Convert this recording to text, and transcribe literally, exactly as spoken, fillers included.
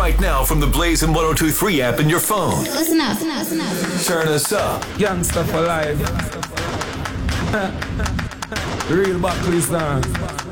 right now from the Blazing one oh two point three app in your phone. Listen up, listen up, listen up. Turn us up. Youngster for life. Real Buckley sound.